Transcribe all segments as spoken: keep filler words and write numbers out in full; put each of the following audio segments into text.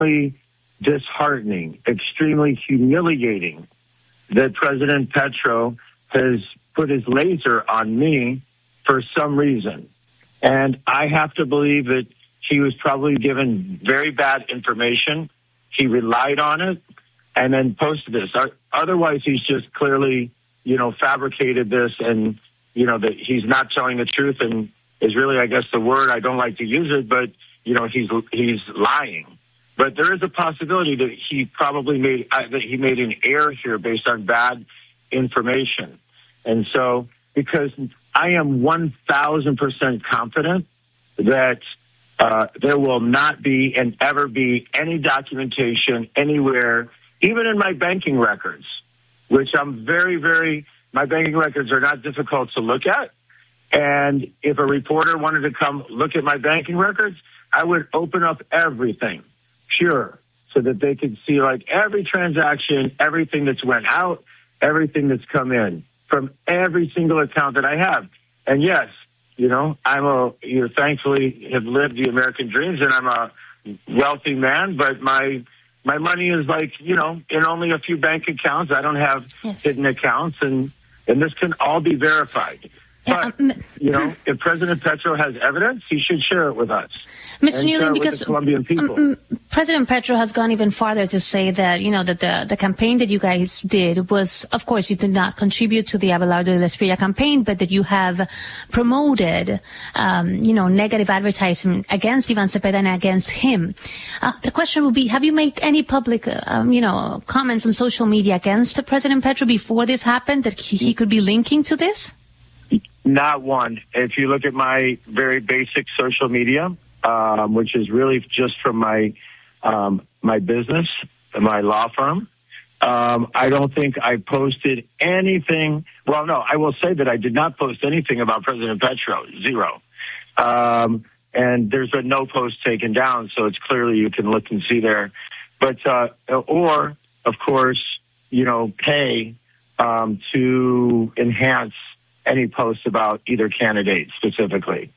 extremely disheartening, extremely humiliating that President Petro has put his laser on me for some reason. And I have to believe that he was probably given very bad information. He relied on it and then posted this. Otherwise, he's just clearly, you know, fabricated this, and, you know, that he's not telling the truth and is really, I guess, the word, I don't like to use it, but, you know, he's he's lying. But there is a possibility that he probably made uh, that he made an error here based on bad information. And so, because I am one thousand percent confident that uh, there will not be and ever be any documentation anywhere, even in my banking records, which I'm very, very, my banking records are not difficult to look at. And if a reporter wanted to come look at my banking records, I would open up everything, pure, so that they could see like every transaction, everything that's went out, everything that's come in from every single account that I have. And yes, you know, I'm a, you know, thankfully have lived the American dreams, and I'm a wealthy man, but my, my money is like, you know, in only a few bank accounts. I don't have yes. hidden accounts, and, and this can all be verified. But, yeah, um, you know, if President Petro has evidence, he should share it with us. Mister Newlin, because um, President Petro has gone even farther to say that, you know, that the, the campaign that you guys did was, of course, you did not contribute to the Abelardo de la Espriella campaign, but that you have promoted, um, you know, negative advertising against Ivan Cepeda and against him. Uh, the question would be, have you made any public, um, you know, comments on social media against President Petro before this happened, that he, he could be linking to this? Not one. If you look at my very basic social media, um, which is really just from my um, my business, my law firm, um, I don't think I posted anything. Well, no, I will say that I did not post anything about President Petro, zero. Um, and there's been no post taken down, so it's clearly you can look and see there. But, uh, or, of course, you know, pay um, to enhance any posts about either candidate specifically.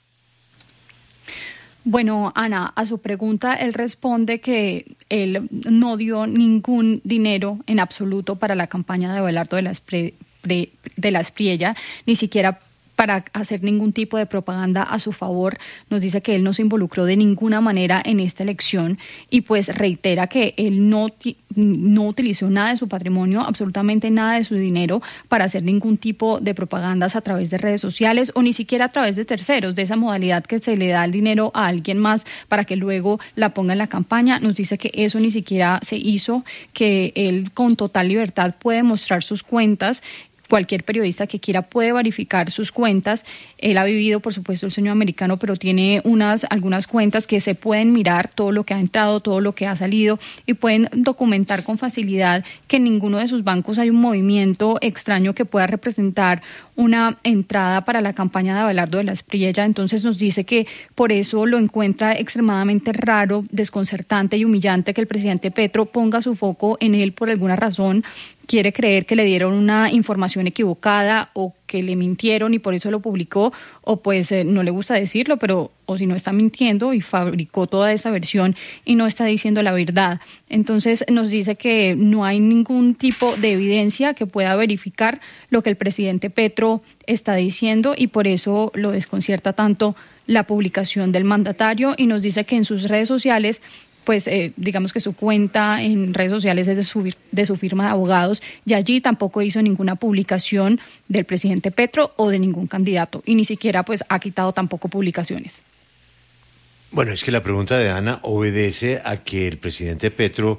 Bueno, Ana, a su pregunta, él responde que él no dio ningún dinero en absoluto para la campaña de Abelardo de la, Espre, pre, de la Espriella, ni siquiera para hacer ningún tipo de propaganda a su favor. Nos dice que él no se involucró de ninguna manera en esta elección y pues reitera que él no, no utilizó nada de su patrimonio, absolutamente nada de su dinero para hacer ningún tipo de propagandas a través de redes sociales o ni siquiera a través de terceros, de esa modalidad que se le da el dinero a alguien más para que luego la ponga en la campaña. Nos dice que eso ni siquiera se hizo, que él con total libertad puede mostrar sus cuentas. Cualquier periodista que quiera puede verificar sus cuentas. Él ha vivido, por supuesto, el sueño americano, pero tiene unas algunas cuentas que se pueden mirar, todo lo que ha entrado, todo lo que ha salido, y pueden documentar con facilidad que en ninguno de sus bancos hay un movimiento extraño que pueda representar una entrada para la campaña de Abelardo de la Espriella. Entonces nos dice que por eso lo encuentra extremadamente raro, desconcertante y humillante que el presidente Petro ponga su foco en él por alguna razón. Quiere creer que le dieron una información equivocada o que le mintieron y por eso lo publicó, o pues eh, no le gusta decirlo, pero o si no está mintiendo y fabricó toda esa versión y no está diciendo la verdad. Entonces nos dice que no hay ningún tipo de evidencia que pueda verificar lo que el presidente Petro está diciendo y por eso lo desconcierta tanto la publicación del mandatario, y nos dice que en sus redes sociales pues eh, digamos que su cuenta en redes sociales es de su, de su firma de abogados, y allí tampoco hizo ninguna publicación del presidente Petro o de ningún candidato, y ni siquiera pues ha quitado tampoco publicaciones. Bueno, es que la pregunta de Ana obedece a que el presidente Petro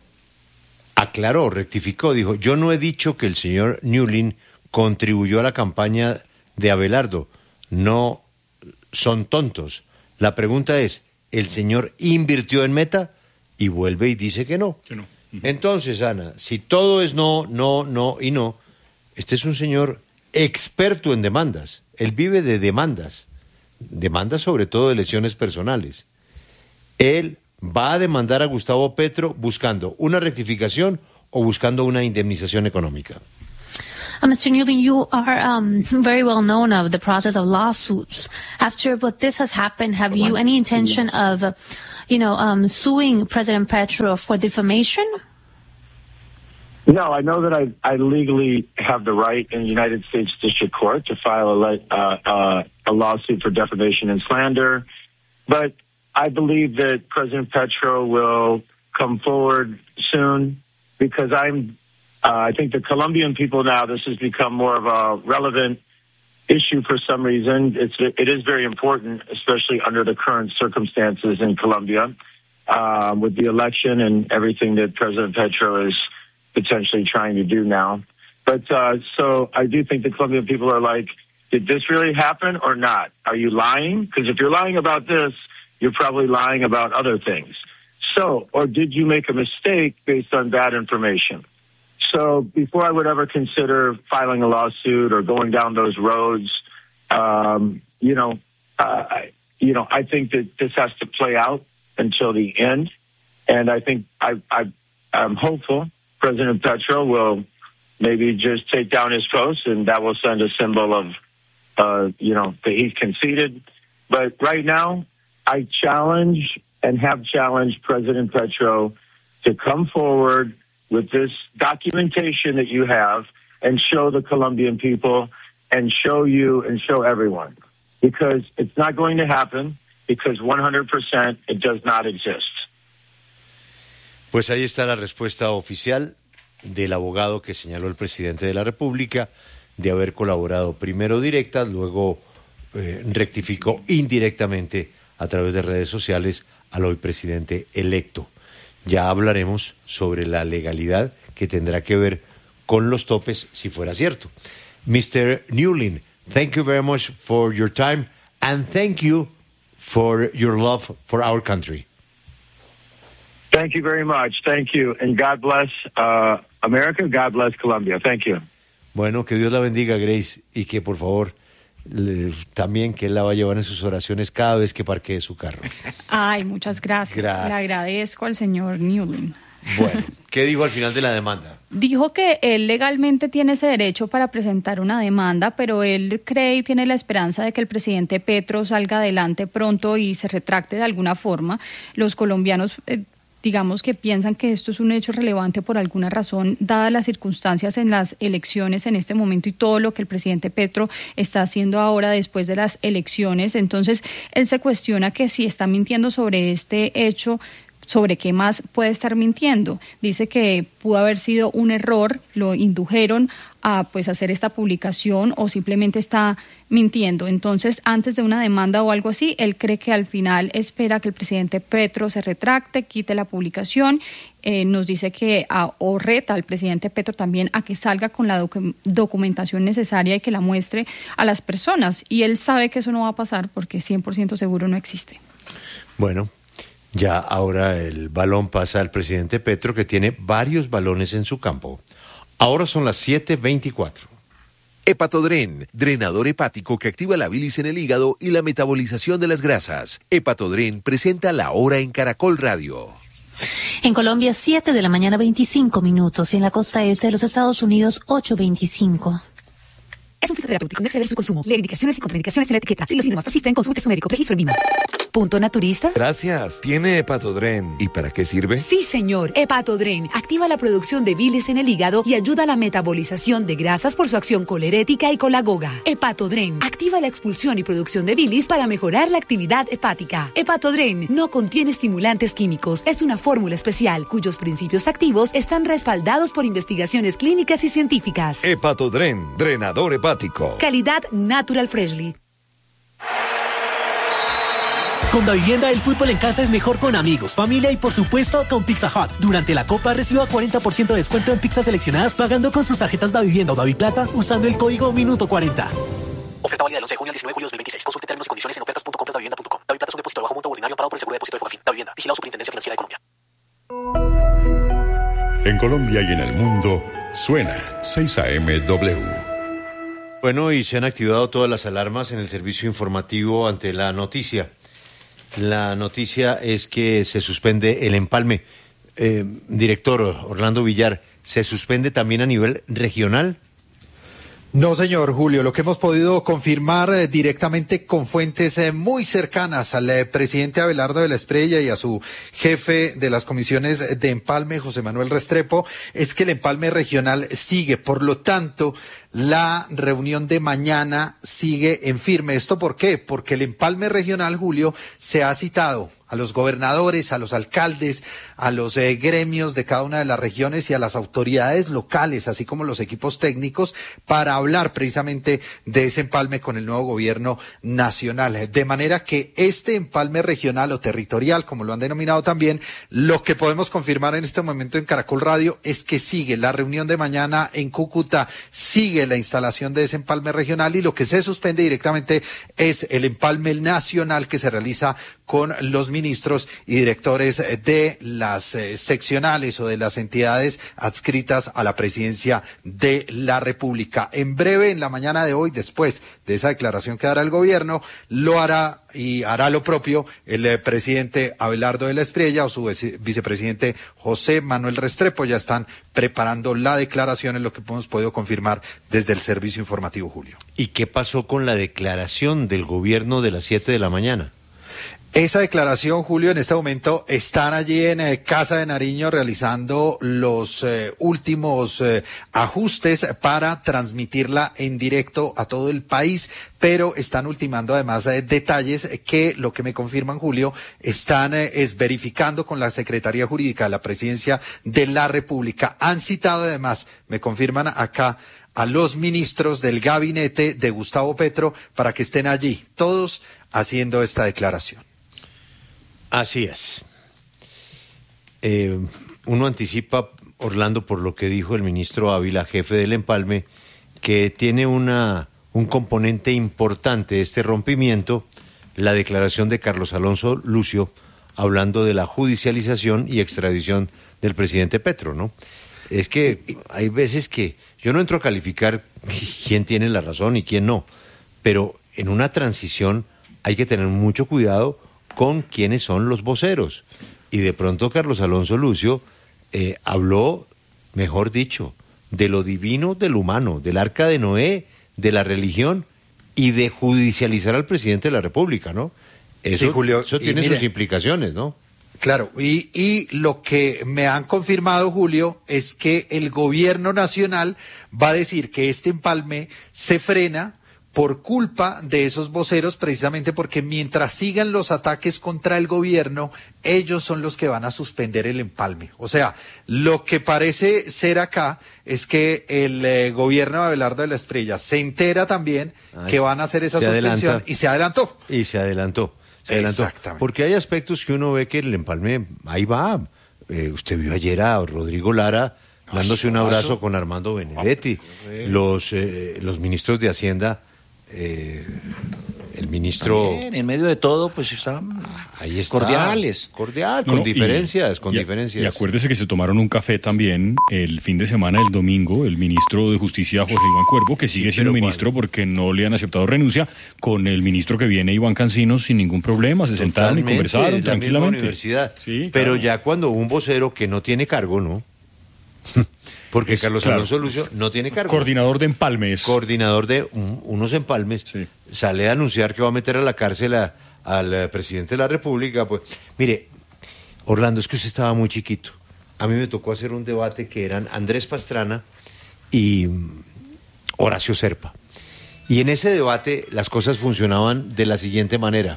aclaró, rectificó, dijo, yo no he dicho que el señor Newlin contribuyó a la campaña de Abelardo, no son tontos. La pregunta es, ¿el señor invirtió en Meta? Y vuelve y dice que no. Que no. Uh-huh. Entonces, Ana, si todo es no, no, no y no, este es un señor experto en demandas. Él vive de demandas, demandas sobre todo de lesiones personales. Él va a demandar a Gustavo Petro buscando una rectificación o buscando una indemnización económica. Uh, Mister Newlin, you are um, very well known of the process of lawsuits. After what this has happened, have you any intention of, uh, you know, um, suing President Petro for defamation? No, I know that I, I legally have the right in the United States District Court to file a, uh, uh, a lawsuit for defamation and slander. But I believe that President Petro will come forward soon because I'm, uh, I think the Colombian people now, this has become more of a relevant issue for some reason. It's, it is very important, especially under the current circumstances in Colombia, uh, with the election and everything that President Petro is potentially trying to do now. But uh, so I do think the Colombian people are like, did this really happen or not? Are you lying? Because if you're lying about this, you're probably lying about other things. So, or did you make a mistake based on bad information? So before I would ever consider filing a lawsuit or going down those roads, um, you know, uh, I, you know, I think that this has to play out until the end. And I think I, I, I'm hopeful President Petro will maybe just take down his post, and that will send a symbol of, uh, you know, that he's conceded. But right now, I challenge and have challenged President Petro to come forward with this documentation that you have and show the Colombian people and show you and show everyone. Because it's not going to happen, because one hundred percent it does not exist. Pues ahí está la respuesta oficial del abogado que señaló el presidente de la República de haber colaborado primero directa, luego eh, rectificó indirectamente a través de redes sociales al hoy presidente electo. Ya hablaremos sobre la legalidad que tendrá que ver con los topes si fuera cierto. mister Newlin, thank you very much for your time and thank you for your love for our country. Thank you very much. Thank you. And God bless uh, America. God bless Colombia. Thank you. Bueno, que Dios la bendiga, Grace, y que por favor le, también que él la va a llevar en sus oraciones cada vez que parquee su carro. Ay, muchas gracias. gracias. Le agradezco al señor Newlin. Bueno, ¿qué dijo al final de la demanda? Dijo que él legalmente tiene ese derecho para presentar una demanda, pero él cree y tiene la esperanza de que el presidente Petro salga adelante pronto y se retracte de alguna forma. Los colombianos eh, digamos que piensan que esto es un hecho relevante por alguna razón, dadas las circunstancias en las elecciones en este momento y todo lo que el presidente Petro está haciendo ahora después de las elecciones. Entonces, él se cuestiona que si está mintiendo sobre este hecho, ¿sobre qué más puede estar mintiendo? Dice que pudo haber sido un error, lo indujeron a pues hacer esta publicación o simplemente está mintiendo. Entonces, antes de una demanda o algo así, él cree que al final espera que el presidente Petro se retracte, quite la publicación. Eh, nos dice que a, o reta al presidente Petro también a que salga con la docu- documentación necesaria y que la muestre a las personas. Y él sabe que eso no va a pasar porque cien por ciento seguro no existe. Bueno, ya ahora el balón pasa al presidente Petro, que tiene varios balones en su campo. Ahora son las siete veinticuatro. Hepatodren, drenador hepático que activa la bilis en el hígado y la metabolización de las grasas. Hepatodren presenta La Hora en Caracol Radio. En Colombia, siete de la mañana, veinticinco minutos. Y en la costa este de los Estados Unidos, ocho veinticinco. Es un fitoterapéutico, no exceder su consumo. Leer indicaciones y contraindicaciones en la etiqueta. Si los síntomas persisten, consulte a su médico. Registro en M I M A. ¿Punto naturista? Gracias. ¿Tiene Hepatodren? ¿Y para qué sirve? Sí, señor. Hepatodren activa la producción de bilis en el hígado y ayuda a la metabolización de grasas por su acción colerética y colagoga. Hepatodren activa la expulsión y producción de bilis para mejorar la actividad hepática. Hepatodren no contiene estimulantes químicos. Es una fórmula especial cuyos principios activos están respaldados por investigaciones clínicas y científicas. Hepatodren, drenador hepático. Calidad Natural Freshly. Con Davivienda, el fútbol en casa es mejor con amigos, familia y por supuesto con Pizza Hut. Durante la Copa reciba cuarenta por ciento de descuento en pizzas seleccionadas pagando con sus tarjetas Davivienda o Daviplata usando el código Minuto cuarenta. Oferta válida del once de junio al diecinueve de julio de dos mil veintiséis. Consulte términos y condiciones en ofertas punto compras davivienda punto com. Daviplata es un depósito de bajo monto ordinario amparado por el seguro de depósito de Fogafín. Davivienda, vigilado Superintendencia Financiera de Colombia. En Colombia y en el mundo, suena seis A M W. Bueno, y se han activado todas las alarmas en el servicio informativo ante la noticia. La noticia es que se suspende el empalme. Eh, director Orlando Villar, ¿se suspende también a nivel regional? No, señor Julio, lo que hemos podido confirmar eh, directamente con fuentes eh, muy cercanas al eh, presidente Abelardo de la Espriella y a su jefe de las comisiones de empalme, José Manuel Restrepo, es que el empalme regional sigue. Por lo tanto, la reunión de mañana sigue en firme. ¿Esto por qué? Porque el empalme regional, Julio, se ha citado a los gobernadores, a los alcaldes, a los eh, gremios de cada una de las regiones y a las autoridades locales, así como los equipos técnicos, para hablar precisamente de ese empalme con el nuevo gobierno nacional. De manera que este empalme regional o territorial, como lo han denominado también, lo que podemos confirmar en este momento en Caracol Radio es que sigue la reunión de mañana en Cúcuta, sigue la instalación de ese empalme regional, y lo que se suspende directamente es el empalme nacional que se realiza con los ministros y directores de las eh, seccionales o de las entidades adscritas a la presidencia de la República. En breve, en la mañana de hoy, después de esa declaración que dará el gobierno, lo hará y hará lo propio el eh, presidente Abelardo de la Espriella o su vice- vicepresidente José Manuel Restrepo. Ya están preparando la declaración, en lo que hemos podido confirmar desde el servicio informativo, Julio. ¿Y qué pasó con la declaración del gobierno de las siete de la mañana? Esa declaración, Julio, en este momento están allí en eh, Casa de Nariño realizando los eh, últimos eh, ajustes para transmitirla en directo a todo el país, pero están ultimando además eh, detalles que, lo que me confirman, Julio, están eh, es verificando con la Secretaría Jurídica de la Presidencia de la República. Han citado además, me confirman acá, a los ministros del gabinete de Gustavo Petro para que estén allí, todos haciendo esta declaración. Así es. Eh, uno anticipa, Orlando, por lo que dijo el ministro Ávila, jefe del empalme, que tiene una, un componente importante de este rompimiento, la declaración de Carlos Alonso Lucio, hablando de la judicialización y extradición del presidente Petro, ¿no? Es que hay veces que yo no entro a calificar quién tiene la razón y quién no, pero en una transición hay que tener mucho cuidado con quiénes son los voceros. Y de pronto Carlos Alonso Lucio eh, habló, mejor dicho, de lo divino del humano, del arca de Noé, de la religión y de judicializar al presidente de la República, ¿no? Eso, sí, Julio, eso tiene mire, sus implicaciones, ¿no? Claro, y, y lo que me han confirmado, Julio, es que el gobierno nacional va a decir que este empalme se frena por culpa de esos voceros, precisamente porque mientras sigan los ataques contra el gobierno, ellos son los que van a suspender el empalme. O sea, lo que parece ser acá es que el eh, gobierno de Abelardo de la Espriella se entera también Ay, que van a hacer esa suspensión adelanta. y se adelantó. Y se adelantó. Se adelantó. Exactamente. Porque hay aspectos que uno ve que el empalme, ahí va. Eh, usted vio ayer a Rodrigo Lara dándose un abrazo con Armando Benedetti. Los, eh, los ministros de Hacienda, eh, el ministro... También, en medio de todo, pues están ahí está, cordiales. Cordial, No, con no, diferencias, y, con y, diferencias. Y acuérdese que se tomaron un café también el fin de semana, el domingo, el ministro de Justicia, José Iván Cuervo, que sigue sí, siendo ministro ¿cuál? porque no le han aceptado renuncia, con el ministro que viene, Iván Cancinos, sin ningún problema, se sentaron y conversaron la tranquilamente. Misma universidad. Sí, pero claro. ya cuando un vocero que no tiene cargo, ¿no? Porque es, Carlos claro, Alonso Lucio no tiene cargo. Coordinador de empalmes. Coordinador de un, unos empalmes. Sí. Sale a anunciar que va a meter a la cárcel a, al presidente de la República. Pues, mire, Orlando, es que usted estaba muy chiquito. A mí me tocó hacer un debate que eran Andrés Pastrana y Horacio Serpa. Y en ese debate las cosas funcionaban de la siguiente manera.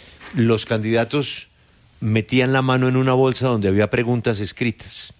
Los candidatos metían la mano en una bolsa donde había preguntas escritas.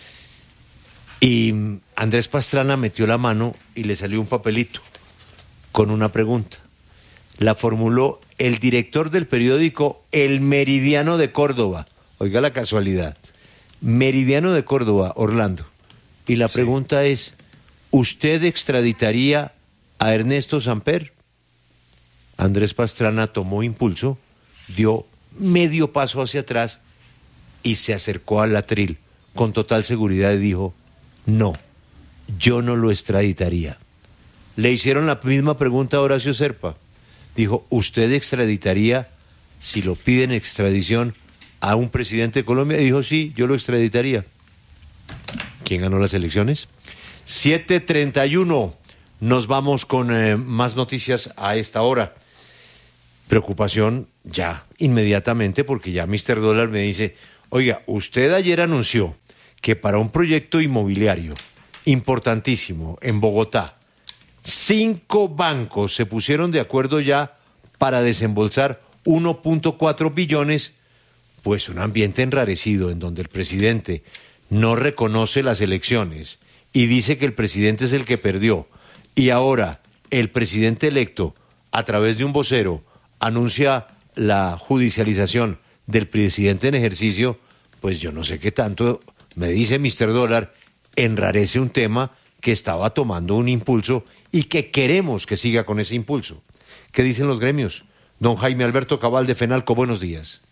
Y Andrés Pastrana metió la mano y le salió un papelito con una pregunta. La formuló el director del periódico El Meridiano de Córdoba. Oiga la casualidad. Meridiano de Córdoba, Orlando. Y la sí. pregunta es, ¿usted extraditaría a Ernesto Samper? Andrés Pastrana tomó impulso, dio medio paso hacia atrás y se acercó al atril con total seguridad y dijo, no, yo no lo extraditaría. Le hicieron la misma pregunta a Horacio Serpa. Dijo, ¿usted extraditaría, si lo piden extradición, a un presidente de Colombia? Y dijo, sí, yo lo extraditaría. ¿Quién ganó las elecciones? siete treinta y uno. Nos vamos con eh, más noticias a esta hora. Preocupación ya inmediatamente porque ya mister Dólar me dice, oiga, usted ayer anunció que para un proyecto inmobiliario importantísimo en Bogotá, cinco bancos se pusieron de acuerdo ya para desembolsar uno punto cuatro billones, pues un ambiente enrarecido en donde el presidente no reconoce las elecciones y dice que el presidente es el que perdió, y ahora el presidente electo, a través de un vocero, anuncia la judicialización del presidente en ejercicio, pues yo no sé qué tanto, me dice mister Dólar, enrarece un tema que estaba tomando un impulso y que queremos que siga con ese impulso. ¿Qué dicen los gremios? Don Jaime Alberto Cabal de FENALCO, buenos días.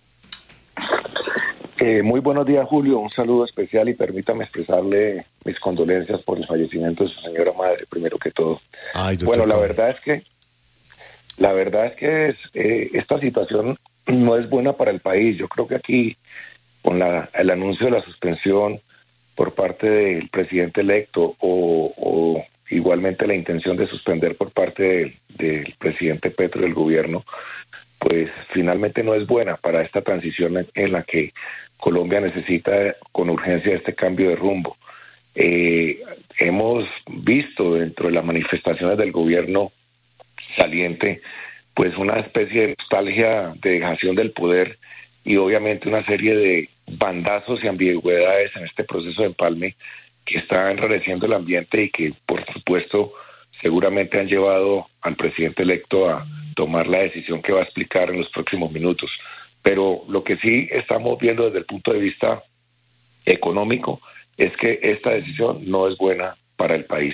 Eh, muy buenos días, Julio. Un saludo especial y permítame expresarle mis condolencias por el fallecimiento de su señora madre, primero que todo. Ay, bueno, la verdad es que la verdad es que es, eh, esta situación no es buena para el país. Yo creo que aquí, con la, el anuncio de la suspensión por parte del presidente electo o, o igualmente la intención de suspender por parte del, del presidente Petro y del gobierno, pues finalmente no es buena para esta transición en, en la que Colombia necesita con urgencia este cambio de rumbo. Eh, hemos visto dentro de las manifestaciones del gobierno saliente pues una especie de nostalgia de dejación del poder y obviamente una serie de bandazos y ambigüedades en este proceso de empalme que está enrareciendo el ambiente y que por supuesto seguramente han llevado al presidente electo a tomar la decisión que va a explicar en los próximos minutos. Pero lo que sí estamos viendo desde el punto de vista económico es que esta decisión no es buena para el país.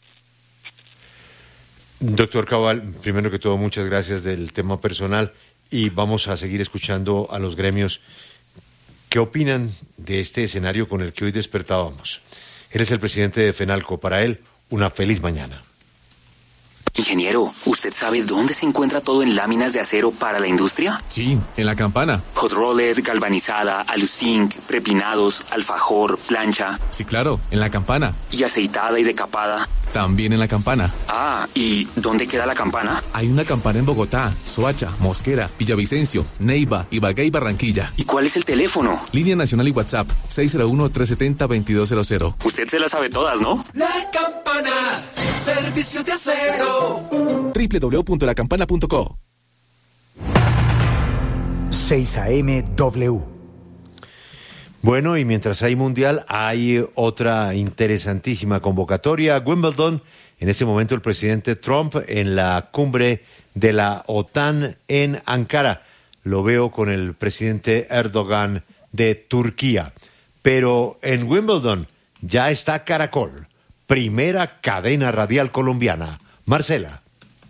Doctor Cabal, primero que todo, muchas gracias del tema personal y vamos a seguir escuchando a los gremios. ¿Qué opinan de este escenario con el que hoy despertábamos? Eres el presidente de FENALCO. Para él, una feliz mañana. Ingeniero, ¿usted sabe dónde se encuentra todo en láminas de acero para la industria? Sí, en la Campana. Hot rolled, galvanizada, aluzinc, prepinados, alfajor, plancha. Sí, claro, en la Campana. ¿Y aceitada y decapada? También en la Campana. Ah, ¿y dónde queda la Campana? Hay una Campana en Bogotá, Soacha, Mosquera, Villavicencio, Neiva, Ibagué y Barranquilla. ¿Y cuál es el teléfono? Línea nacional y WhatsApp, seis cero uno, tres siete cero, dos dos cero cero. Usted se las sabe todas, ¿no? La Campana, servicio de acero. doble u doble u doble u punto la campana punto co. seis A M W. Bueno, y mientras hay mundial, hay otra interesantísima convocatoria. Wimbledon, en este momento el presidente Trump en la cumbre de la OTAN en Ankara. Lo veo con el presidente Erdogan de Turquía. Pero en Wimbledon ya está Caracol, primera cadena radial colombiana. Marcela.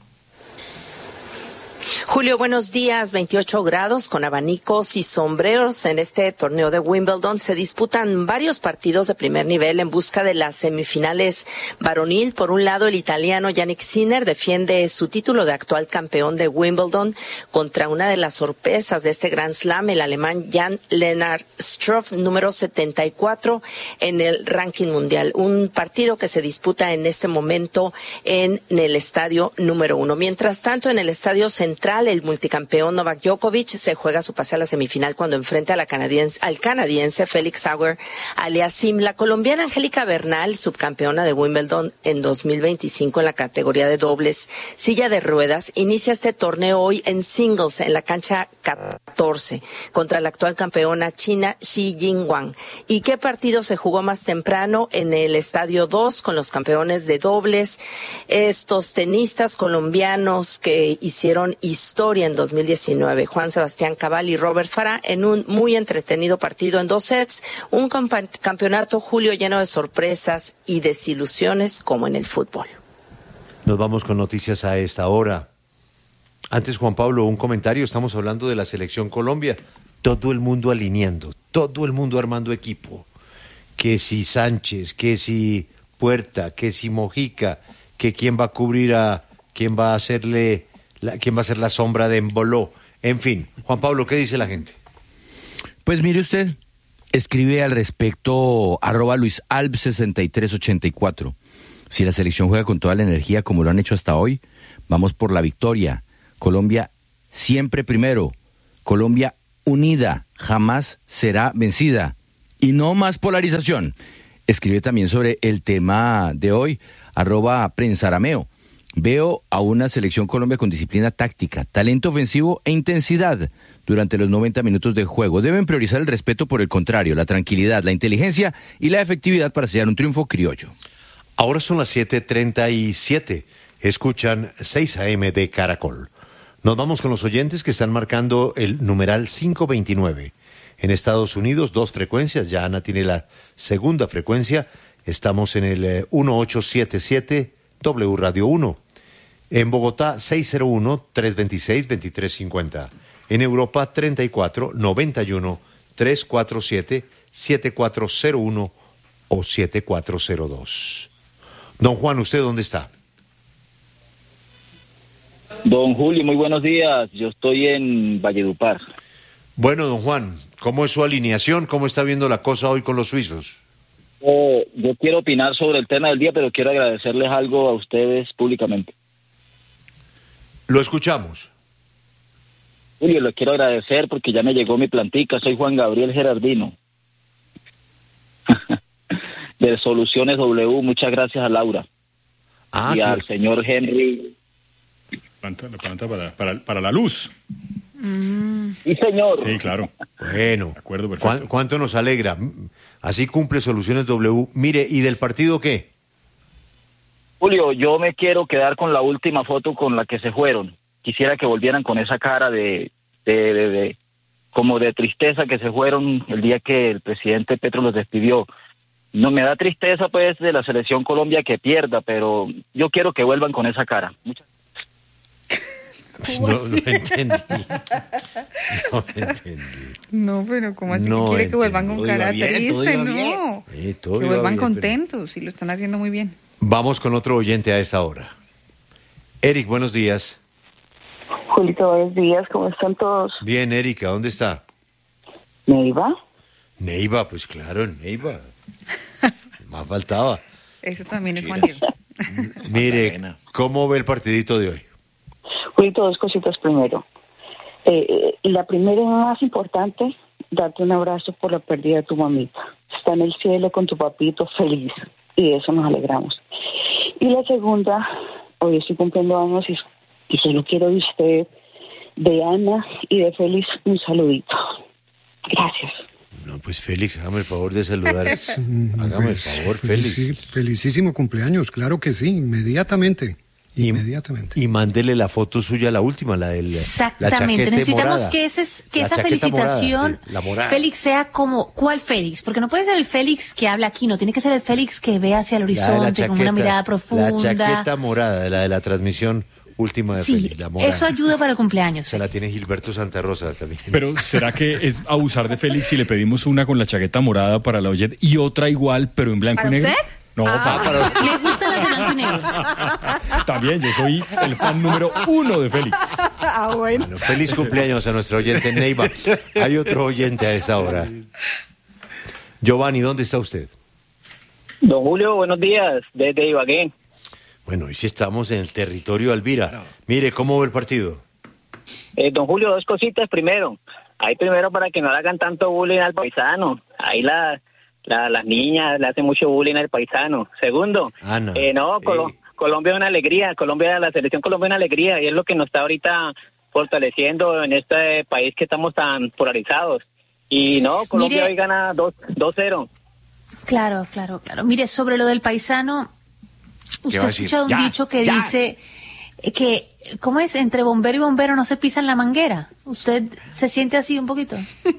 Julio, buenos días. veintiocho grados con abanicos y sombreros en este torneo de Wimbledon. Se disputan varios partidos de primer nivel en busca de las semifinales varonil. Por un lado, el italiano Jannik Sinner defiende su título de actual campeón de Wimbledon contra una de las sorpresas de este Grand Slam, el alemán Jan-Lennard Struff, número setenta y cuatro en el ranking mundial. Un partido que se disputa en este momento en el estadio número uno. Mientras tanto, en el estadio central, el multicampeón Novak Djokovic se juega su pase a la semifinal cuando enfrenta a la canadiense, al canadiense Félix Auger Aliassime. La colombiana Angélica Bernal, subcampeona de Wimbledon en dos mil veinticinco en la categoría de dobles silla de ruedas, inicia este torneo hoy en singles en la cancha catorce contra la actual campeona china Xi Jinwang. ¿Y qué partido se jugó más temprano? En el estadio dos con los campeones de dobles, estos tenistas colombianos que hicieron historia en dos mil diecinueve, Juan Sebastián Cabal y Robert Farah, en un muy entretenido partido en dos sets, un campeonato, Julio, lleno de sorpresas y desilusiones como en el fútbol. Nos vamos con noticias a esta hora. Antes, Juan Pablo, un comentario. Estamos hablando de la selección Colombia. Todo el mundo alineando, todo el mundo armando equipo. Que si Sánchez, que si Puerta, que si Mojica, que quién va a cubrir a, quién va a hacerle, la, quién va a ser la sombra de Emboló. En fin, Juan Pablo, ¿qué dice la gente? Pues mire usted, escribe al respecto arroba Luis Alb sesenta y tres ochenta y cuatro. Si la selección juega con toda la energía como lo han hecho hasta hoy, vamos por la victoria. Colombia siempre primero. Colombia unida, jamás será vencida. Y no más polarización. Escribe también sobre el tema de hoy, arroba Prensarameo. Veo a una selección Colombia con disciplina táctica, talento ofensivo e intensidad durante los noventa minutos de juego. Deben priorizar el respeto por el contrario, la tranquilidad, la inteligencia y la efectividad para sellar un triunfo criollo. Ahora son las siete treinta y siete. Escuchan seis A M de Caracol. Nos vamos con los oyentes que están marcando el numeral quinientos veintinueve. En Estados Unidos, dos frecuencias. Ya Ana tiene la segunda frecuencia. Estamos en el eh, dieciocho setenta y siete W Radio uno. En Bogotá, seis cero uno, tres veintiséis, veintitrés cincuenta. En Europa, treinta y cuatro, noventa y uno, trescientos cuarenta y siete, setenta y cuatro cero uno o setenta y cuatro cero dos. Don Juan, ¿usted dónde está? Don Julio, muy buenos días. Yo estoy en Valledupar. Bueno, don Juan, ¿cómo es su alineación? ¿Cómo está viendo la cosa hoy con los suizos? Eh, yo quiero opinar sobre el tema del día, pero quiero agradecerles algo a ustedes públicamente. Lo escuchamos. Julio, les quiero agradecer porque ya me llegó mi plantica. Soy Juan Gabriel Gerardino. De Soluciones W. Muchas gracias a Laura. Ah, y que... al señor Henry. Planta, la planta para, para, para la luz. Mm. Sí, señor. Sí, claro. Bueno, de acuerdo, perfecto. ¿Cuánto nos alegra? Así cumple Soluciones W. Mire, ¿y del partido qué? Julio, yo me quiero quedar con la última foto con la que se fueron. Quisiera que volvieran con esa cara de, de, de, de como de tristeza que se fueron el día que el presidente Petro los despidió. No me da tristeza, pues, de la selección Colombia que pierda, pero yo quiero que vuelvan con esa cara. Muchas No, no entendí. No entendí. No, pero ¿cómo así No que quiere entendí. que vuelvan con Todo cara iba bien, triste? todo iba No, bien. Sí, todo que iba vuelvan bien, pero- contentos y lo están haciendo muy bien. Vamos con otro oyente a esta hora. Eric, buenos días. Julito, buenos días, ¿cómo están todos? Bien, Erika, ¿dónde está? ¿Neiva? Neiva, pues claro, Neiva. Más faltaba. Eso también es Juan Diego. Mire, ¿cómo ve el partidito de hoy? Julito, dos cositas primero. Eh, la primera y más importante, darte un abrazo por la pérdida de tu mamita. Está en el cielo con tu papito feliz y de eso nos alegramos. Y la segunda, hoy estoy cumpliendo años y, y solo quiero de usted, de Ana y de Félix un saludito. Gracias. No, pues Félix, hágame el favor de saludar. Hágame el favor, Félix. Felici- felicísimo cumpleaños, claro que sí, inmediatamente. Inmediatamente. Y mándele la foto suya, la última, la del la Exactamente, chaqueta necesitamos morada. que, ese, que La esa chaqueta felicitación, morada, sí, la morada. Félix, sea como, ¿cuál Félix? Porque no puede ser el Félix que habla aquí, no, tiene que ser el Félix que ve hacia el La de la horizonte con una chaqueta- mirada La profunda. chaqueta morada, la de la transmisión última de Sí, Félix, la morada. eso ayuda para el cumpleaños. Se la tiene Gilberto Santa Rosa también. Pero ¿será que es abusar de Félix si le pedimos una con la chaqueta morada para la oyente y otra igual, pero en blanco ¿Para y negro? usted? No, Ah. para... Le gustan las de blanco y negro. También, yo soy el fan número uno de Félix. Ah, bueno. Bueno, feliz cumpleaños a nuestro oyente Neiva. Hay otro oyente a esa hora. Giovanni, ¿dónde está usted? Don Julio, buenos días, desde Ibagué. Bueno, hoy sí estamos en el territorio Alvira. Mire, ¿cómo ve el partido? Eh, don Julio, dos cositas primero. Ahí primero para que no le hagan tanto bullying al paisano. Ahí la, la, las niñas le hacen mucho bullying al paisano. Segundo, Ana, eh, no, Colo- Colombia es una alegría. Colombia, la selección Colombia es una alegría y es lo que nos está ahorita fortaleciendo en este país que estamos tan polarizados. Y no, Colombia Mire- hoy gana dos cero. Claro, claro, claro. Mire, sobre lo del paisano, usted va a ha decir? escuchado un Ya, dicho que ya. dice que, ¿cómo es? Entre bombero y bombero no se pisan la manguera. ¿Usted se siente así un poquito?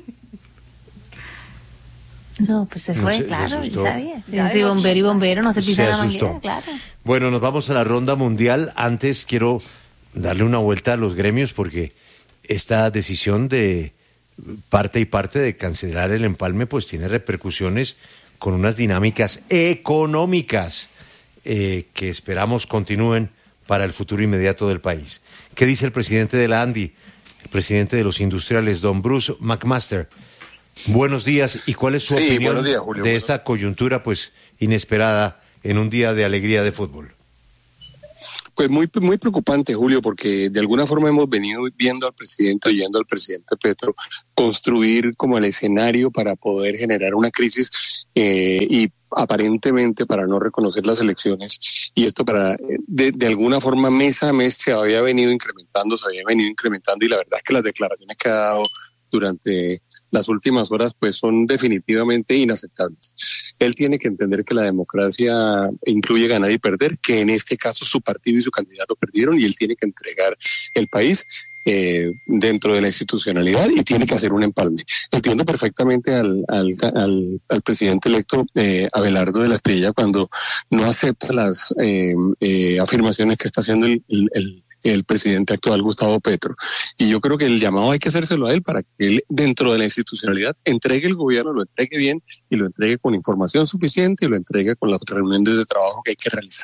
No, pues se No, fue, se- se claro, yo asustó. sabía. Ya Entre hemos- bombero y bombero no se Se pisan la asustó. manguera, claro. Bueno, nos vamos a la ronda mundial. Antes quiero darle una vuelta a los gremios porque esta decisión de parte y parte de cancelar el empalme pues tiene repercusiones con unas dinámicas económicas eh, que esperamos continúen para el futuro inmediato del país. ¿Qué dice el presidente de la ANDI, el presidente de los industriales, don Bruce McMaster? Buenos días, ¿y cuál es su Sí, opinión buenos días, Julio. de Buenos- esta coyuntura pues inesperada en un día de alegría de fútbol. Pues muy, muy preocupante, Julio, porque de alguna forma hemos venido viendo al presidente, oyendo al presidente Petro construir como el escenario para poder generar una crisis eh, y aparentemente para no reconocer las elecciones, y esto para de, de alguna forma mes a mes se había venido incrementando, se había venido incrementando, y la verdad es que las declaraciones que ha dado durante las últimas horas pues son definitivamente inaceptables. Él tiene que entender que la democracia incluye ganar y perder, que en este caso su partido y su candidato perdieron, y él tiene que entregar el país eh, dentro de la institucionalidad y tiene que hacer un empalme. Entiendo perfectamente al, al, al, al presidente electo eh, Abelardo de la Espriella cuando no acepta las eh, eh, afirmaciones que está haciendo el, el, el el presidente actual Gustavo Petro. Y yo creo que el llamado hay que hacérselo a él para que él, dentro de la institucionalidad, entregue el gobierno, lo entregue bien y lo entregue con información suficiente y lo entregue con las reuniones de trabajo que hay que realizar.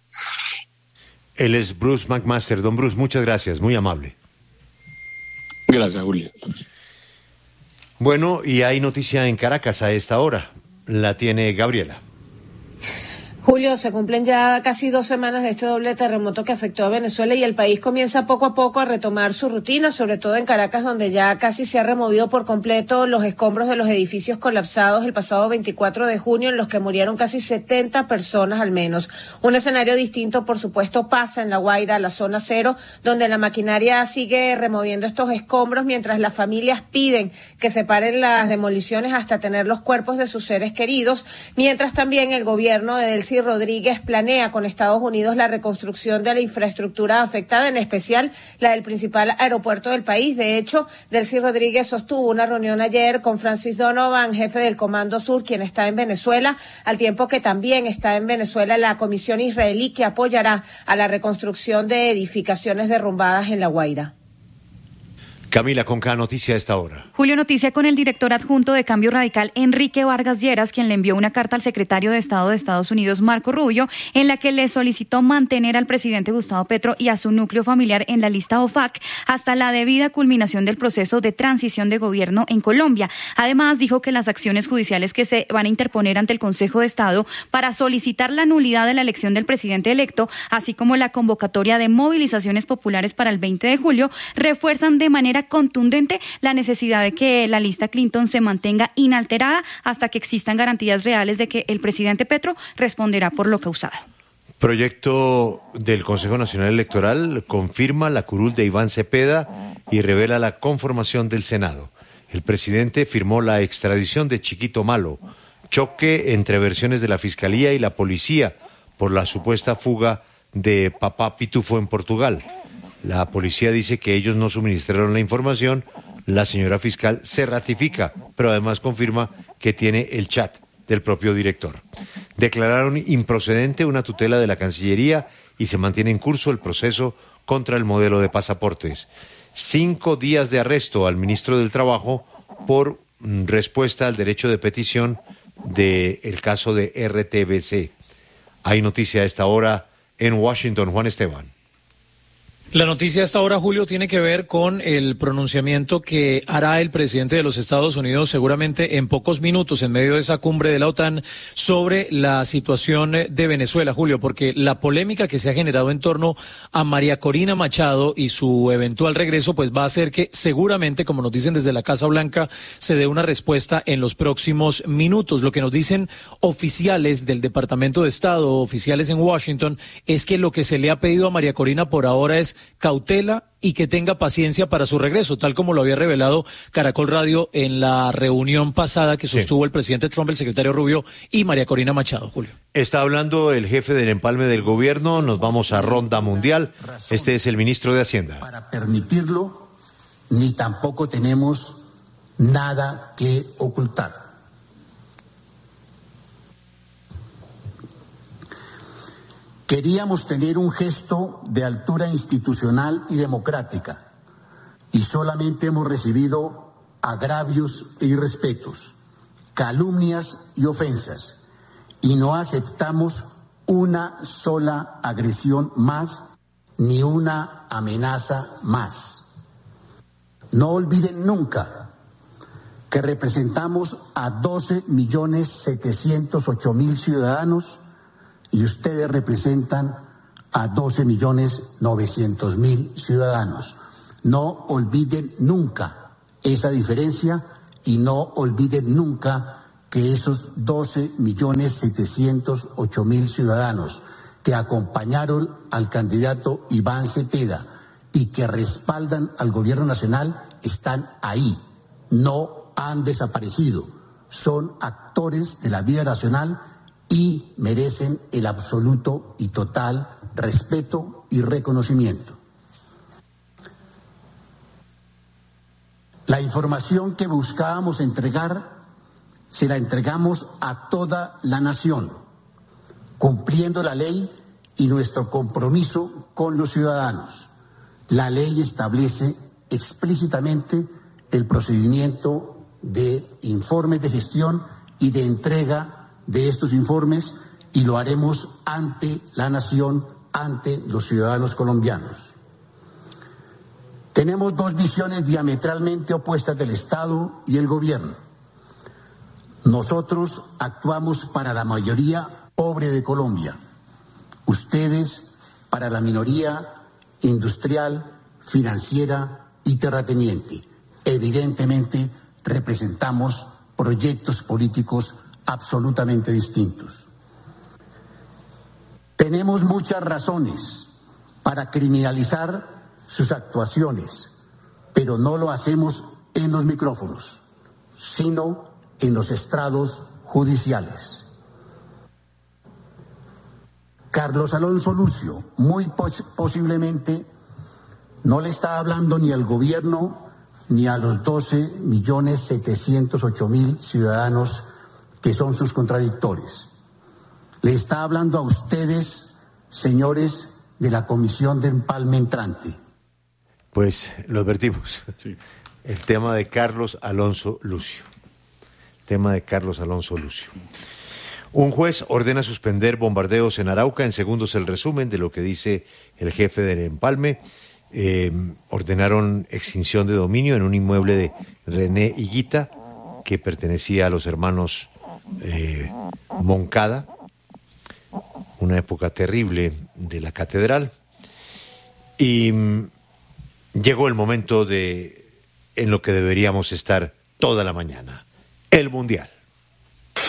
Él es Bruce McMaster. Don Bruce, muchas gracias, muy amable. Gracias, Julio. Bueno, y hay noticia en Caracas a esta hora. La tiene Gabriela. Julio, se cumplen ya casi dos semanas de este doble terremoto que afectó a Venezuela y el país comienza poco a poco a retomar su rutina, sobre todo en Caracas, donde ya casi se ha removido por completo los escombros de los edificios colapsados el pasado veinticuatro de junio, en los que murieron casi setenta personas al menos. Un escenario distinto, por supuesto, pasa en La Guaira, la zona cero, donde la maquinaria sigue removiendo estos escombros mientras las familias piden que se paren las demoliciones hasta tener los cuerpos de sus seres queridos, mientras también el gobierno de Delcy Rodríguez planea con Estados Unidos la reconstrucción de la infraestructura afectada, en especial la del principal aeropuerto del país. De hecho, Delcy Rodríguez sostuvo una reunión ayer con Francis Donovan, jefe del Comando Sur, quien está en Venezuela, al tiempo que también está en Venezuela la comisión israelí que apoyará a la reconstrucción de edificaciones derrumbadas en La Guaira. Camila, con cada noticia a esta hora. Julio, noticia con el director adjunto de Cambio Radical, Enrique Vargas Lleras, quien le envió una carta al secretario de Estado de Estados Unidos, Marco Rubio, en la que le solicitó mantener al presidente Gustavo Petro y a su núcleo familiar en la lista O F A C hasta la debida culminación del proceso de transición de gobierno en Colombia. Además, dijo que las acciones judiciales que se van a interponer ante el Consejo de Estado para solicitar la nulidad de la elección del presidente electo, así como la convocatoria de movilizaciones populares para el veinte de julio, refuerzan de manera contundente la necesidad de que la lista Clinton se mantenga inalterada hasta que existan garantías reales de que el presidente Petro responderá por lo causado. Proyecto del Consejo Nacional Electoral confirma la curul de Iván Cepeda y revela la conformación del Senado. El presidente firmó la extradición de Chiquito Malo, choque entre versiones de la Fiscalía y la Policía por la supuesta fuga de Papá Pitufo en Portugal. La policía dice que ellos no suministraron la información. La señora fiscal se ratifica, pero además confirma que tiene el chat del propio director. Declararon improcedente una tutela de la Cancillería y se mantiene en curso el proceso contra el modelo de pasaportes. Cinco días de arresto al ministro del Trabajo por respuesta al derecho de petición del caso de R T B C. Hay noticia a esta hora en Washington. Juan Esteban. La noticia hasta ahora, Julio, tiene que ver con el pronunciamiento que hará el presidente de los Estados Unidos seguramente en pocos minutos en medio de esa cumbre de la OTAN sobre la situación de Venezuela, Julio, porque la polémica que se ha generado en torno a María Corina Machado y su eventual regreso pues va a hacer que seguramente, como nos dicen desde la Casa Blanca, se dé una respuesta en los próximos minutos. Lo que nos dicen oficiales del Departamento de Estado, oficiales en Washington, es que lo que se le ha pedido a María Corina por ahora es cautela y que tenga paciencia para su regreso, tal como lo había revelado Caracol Radio en la reunión pasada que sostuvo sí. el presidente Trump, el secretario Rubio y María Corina Machado, Julio. Está hablando el jefe del empalme del gobierno, nos vamos a ronda mundial. Este es el ministro de Hacienda. Para permitirlo, ni tampoco tenemos nada que ocultar. Queríamos tener un gesto de altura institucional y democrática, y solamente hemos recibido agravios e irrespetos, calumnias y ofensas, y no aceptamos una sola agresión más, ni una amenaza más. No olviden nunca que representamos a doce millones setecientos ocho mil ciudadanos y ustedes representan a doce millones novecientos mil ciudadanos. No olviden nunca esa diferencia y no olviden nunca que esos doce millones setecientos ocho mil ciudadanos que acompañaron al candidato Iván Cepeda y que respaldan al gobierno nacional están ahí, no han desaparecido, son actores de la vida nacional y merecen el absoluto y total respeto y reconocimiento. La información que buscábamos entregar se la entregamos a toda la nación, cumpliendo la ley y nuestro compromiso con los ciudadanos. La ley establece explícitamente el procedimiento de informes de gestión y de entrega de estos informes y lo haremos ante la nación, ante los ciudadanos colombianos. Tenemos dos visiones diametralmente opuestas del Estado y el gobierno. Nosotros actuamos para la mayoría pobre de Colombia, ustedes para la minoría industrial, financiera y terrateniente. Evidentemente representamos proyectos políticos absolutamente distintos. Tenemos muchas razones para criminalizar sus actuaciones, pero no lo hacemos en los micrófonos, sino en los estrados judiciales. Carlos Alonso Lucio, muy pos- posiblemente, no le está hablando ni al gobierno ni a los doce millones setecientos ocho mil ciudadanos que son sus contradictores. Le está hablando a ustedes, señores de la Comisión de Empalme entrante. Pues lo advertimos. Sí. El tema de Carlos Alonso Lucio. Tema de Carlos Alonso Lucio. Un juez ordena suspender bombardeos en Arauca. En segundos el resumen de lo que dice el jefe del Empalme. Eh, ordenaron extinción de dominio en un inmueble de René Higuita que pertenecía a los hermanos eh, Moncada. Una época terrible de la catedral. Y mm, llegó el momento de en lo que deberíamos estar toda la mañana. El Mundial.